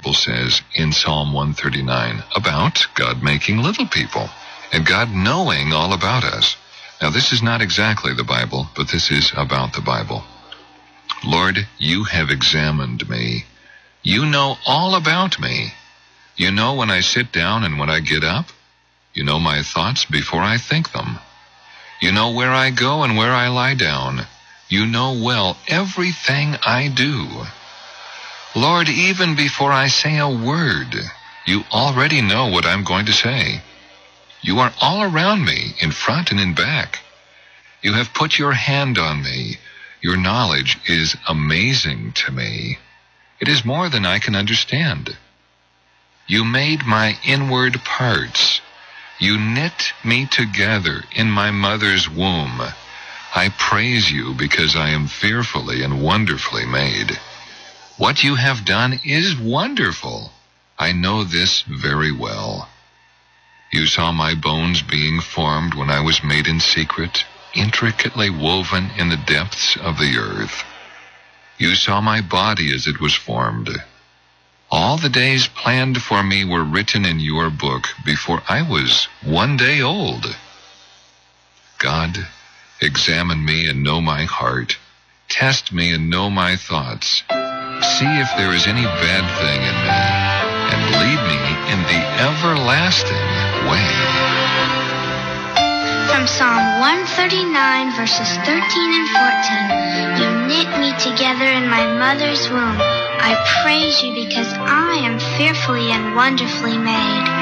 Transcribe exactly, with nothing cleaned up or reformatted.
Bible says in Psalm one thirty-nine about God making little people and God knowing all about us. Now, this is not exactly the Bible, but this is about the Bible. Lord, you have examined me. You know all about me. You know when I sit down and when I get up. You know my thoughts before I think them. You know where I go and where I lie down. You know well everything I do. Lord, even before I say a word, you already know what I'm going to say. You are all around me, in front and in back. You have put your hand on me. Your knowledge is amazing to me. It is more than I can understand. You made my inward parts. You knit me together in my mother's womb. I praise you because I am fearfully and wonderfully made. What you have done is wonderful. I know this very well. You saw my bones being formed when I was made in secret, intricately woven in the depths of the earth. You saw my body as it was formed. All the days planned for me were written in your book before I was one day old. God, examine me and know my heart. Test me and know my thoughts. See if there is any bad thing in me, and lead me in the everlasting way. From Psalm one thirty-nine, verses thirteen and fourteen. You knit me together in my mother's womb. I praise you because I am fearfully and wonderfully made.